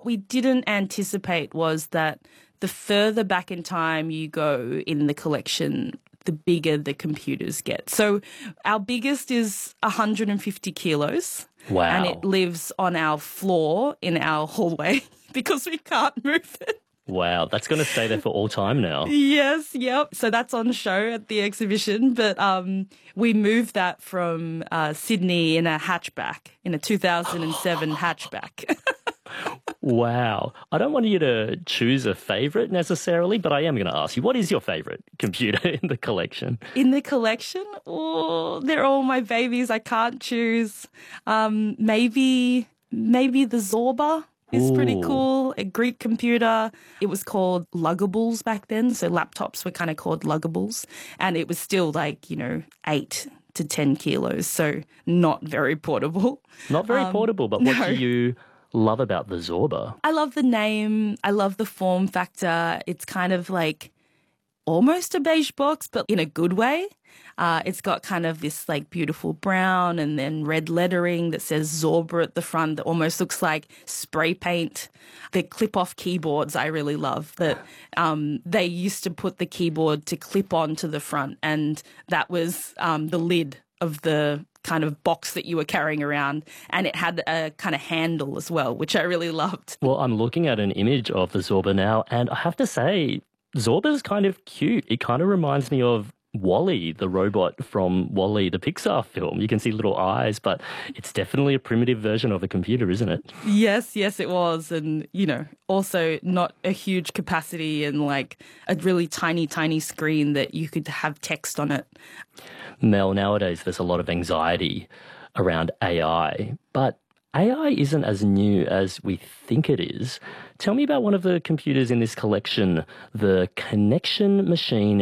we didn't anticipate was that the further back in time you go in the collection, the bigger the computers get. So our biggest is 150 kilos. Wow. And it lives on our floor in our hallway because we can't move it. Wow, that's going to stay there for all time now. Yes, yep. So that's on show at the exhibition. But we moved that from Sydney in a hatchback, in a 2007 hatchback. Wow. I don't want you to choose a favourite necessarily, but I am going to ask you, what is your favourite computer in the collection? In the collection? Oh, they're all my babies. I can't choose. Maybe the Zorba is pretty cool. A Greek computer. It was called luggables back then. So laptops were kind of called luggables. And it was still 8 to 10 kilos. So not very portable. Not very portable, but what do you love about the Zorba? I love the name. I love the form factor. It's kind of like almost a beige box, but in a good way. It's got kind of this beautiful brown and then red lettering that says Zorba at the front that almost looks like spray paint. The clip-off keyboards I really love that they used to put the keyboard to clip onto the front, and that was the lid of the kind of box that you were carrying around, and it had a kind of handle as well, which I really loved. Well, I'm looking at an image of the Zorba now, and I have to say, Zorba's kind of cute. It kind of reminds me of Wall-E, the robot from Wall-E, the Pixar film. You can see little eyes, but it's definitely a primitive version of a computer, isn't it? Yes, it was. And, also not a huge capacity and a really tiny, tiny screen that you could have text on it. Mel, nowadays there's a lot of anxiety around AI, but AI isn't as new as we think it is. Tell me about one of the computers in this collection, the Connection Machine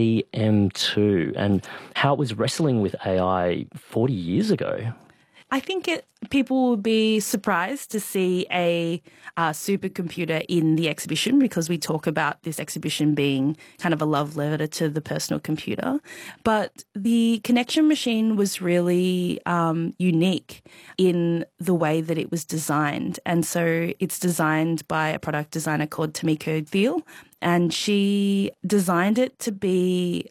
CM2, and how it was wrestling with AI 40 years ago. I think people will be surprised to see a supercomputer in the exhibition because we talk about this exhibition being kind of a love letter to the personal computer. But the Connection Machine was really unique in the way that it was designed. And so it's designed by a product designer called Tamiko Thiel, and she designed it to be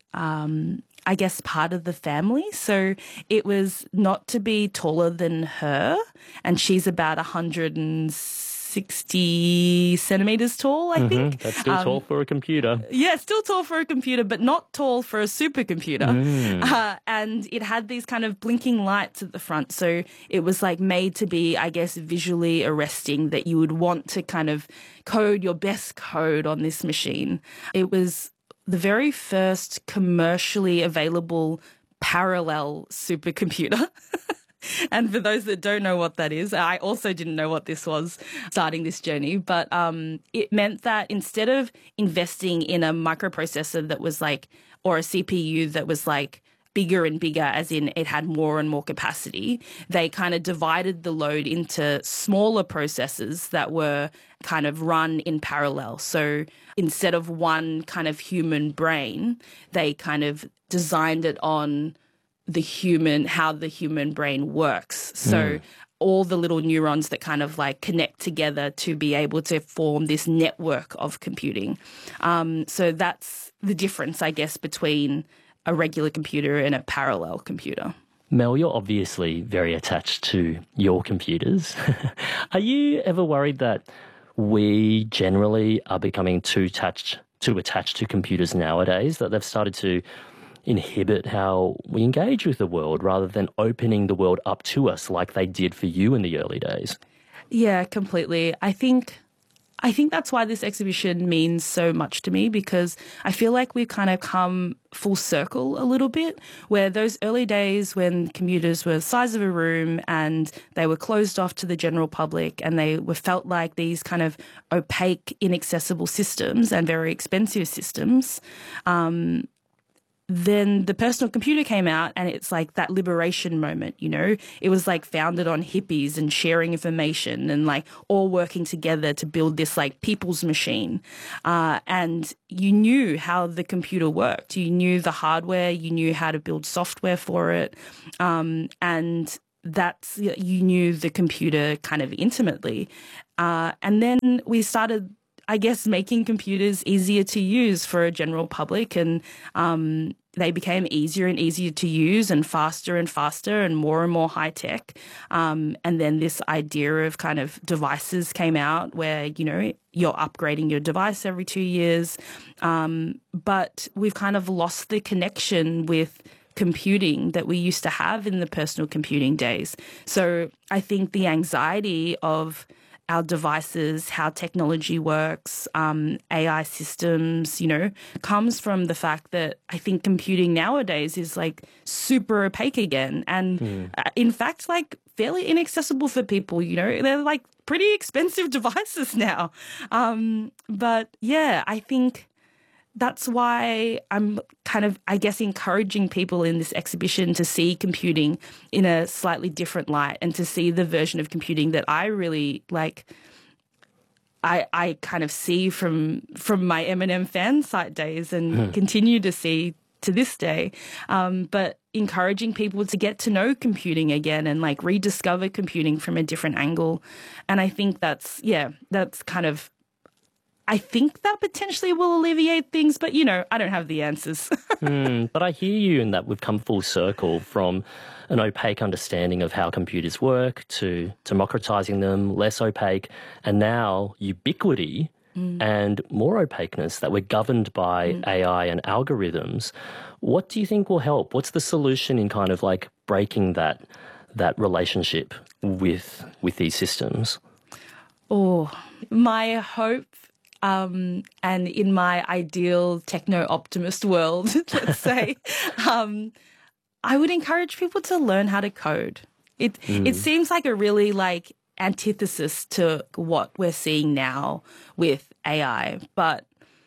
part of the family. So it was not to be taller than her, and she's about 160 centimetres tall, I think. That's still tall for a computer. Yeah, still tall for a computer, but not tall for a supercomputer. And it had these kind of blinking lights at the front. So it was made to be, visually arresting, that you would want to kind of code your best code on this machine. It was the very first commercially available parallel supercomputer. And for those that don't know what that is, I also didn't know what this was starting this journey, but it meant that instead of investing in a microprocessor that was or a CPU that was bigger and bigger, as in it had more and more capacity, they kind of divided the load into smaller processors that were kind of run in parallel. So instead of one kind of human brain, they kind of designed it on how the human brain works. So all the little neurons that kind of connect together to be able to form this network of computing. So that's the difference, between a regular computer and a parallel computer. Mel, you're obviously very attached to your computers. Are you ever worried that we generally are becoming too attached to computers nowadays, that they've started to inhibit how we engage with the world rather than opening the world up to us like they did for you in the early days? Yeah, completely. I think that's why this exhibition means so much to me, because I feel like we've kind of come full circle a little bit, where those early days when computers were the size of a room and they were closed off to the general public and they were felt like these kind of opaque, inaccessible systems and very expensive systems, then the personal computer came out, and it's that liberation moment, It was founded on hippies and sharing information and all working together to build this people's machine. And you knew how the computer worked. You knew the hardware, you knew how to build software for it. And you knew the computer kind of intimately. And then we started, I guess, making computers easier to use for a general public, and they became easier and easier to use and faster and more high tech. And then this idea of kind of devices came out where, you know, you're upgrading your device every 2 years. But we've kind of lost the connection with computing that we used to have in the personal computing days. So I think the anxiety of our devices, how technology works, AI systems, you know, comes from the fact that I think computing nowadays is like super opaque again. And in fact, like fairly inaccessible for people, you know, they're like pretty expensive devices now. But yeah, I think that's why I'm kind of, I guess, encouraging people in this exhibition to see computing in a slightly different light and to see the version of computing that I really like. I kind of see from my Eminem fan site days and continue to see to this day. But encouraging people to get to know computing again and like rediscover computing from a different angle. And I think that's kind of, I think that potentially will alleviate things, but, you know, I don't have the answers. But I hear you in that we've come full circle from an opaque understanding of how computers work to democratizing them, less opaque, and now ubiquity and more opaqueness, that we're governed by AI and algorithms. What do you think will help? What's the solution in kind of like breaking that relationship with these systems? Oh, my hope, and in my ideal techno-optimist world, let's say, I would encourage people to learn how to code. It seems like a really like antithesis to what we're seeing now with AI, but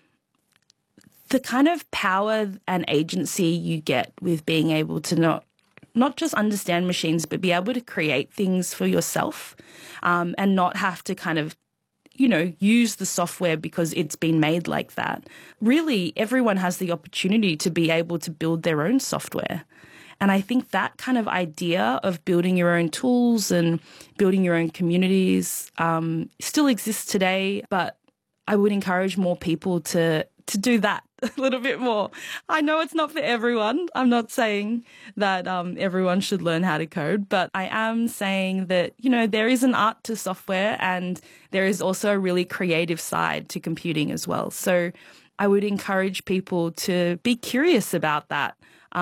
the kind of power and agency you get with being able to not just understand machines, but be able to create things for yourself, and not have to kind of, you know, use the software because it's been made like that. Really, everyone has the opportunity to be able to build their own software. And I think that kind of idea of building your own tools and building your own communities still exists today, but I would encourage more people to do that a little bit more. I know it's not for everyone. I'm not saying that everyone should learn how to code, but I am saying that, you know, there is an art to software and there is also a really creative side to computing as well. So I would encourage people to be curious about that,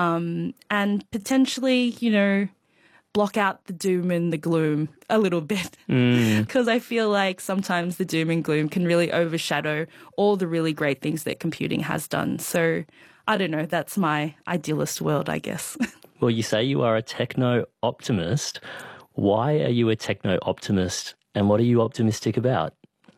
and potentially, you know, block out the doom and the gloom a little bit, because I feel like sometimes the doom and gloom can really overshadow all the really great things that computing has done. So I don't know, that's my idealist world, I guess. Well, you say you are a techno-optimist. Why are you a techno-optimist and what are you optimistic about?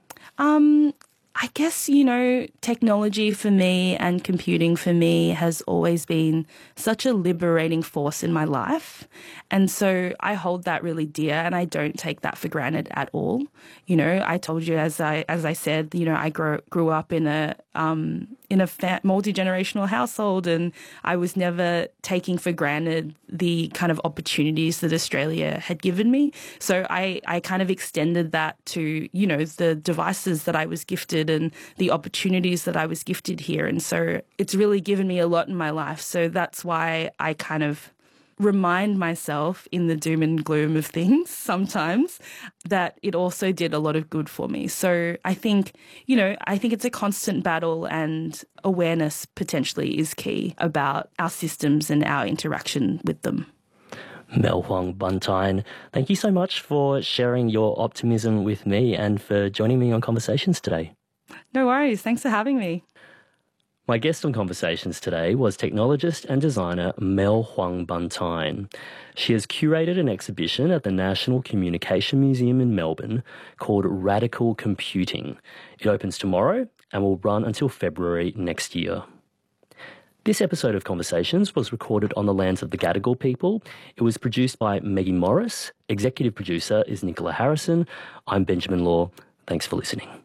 I guess, you know, technology for me and computing for me has always been such a liberating force in my life. And so I hold that really dear and I don't take that for granted at all. You know, I told you, as I said, you know, I grew up in a multi-generational household, and I was never taking for granted the kind of opportunities that Australia had given me. So I kind of extended that to, you know, the devices that I was gifted and the opportunities that I was gifted here. And so it's really given me a lot in my life. So that's why I kind of remind myself in the doom and gloom of things sometimes that it also did a lot of good for me. So I think, you know, it's a constant battle, and awareness potentially is key about our systems and our interaction with them. Mel Huang Buntyne, thank you so much for sharing your optimism with me and for joining me on Conversations today. No worries. Thanks for having me. My guest on Conversations today was technologist and designer Mel Huang Buntyne. She has curated an exhibition at the National Communication Museum in Melbourne called Radical Computing. It opens tomorrow and will run until February next year. This episode of Conversations was recorded on the lands of the Gadigal people. It was produced by Maggie Morris. Executive producer is Nicola Harrison. I'm Benjamin Law. Thanks for listening.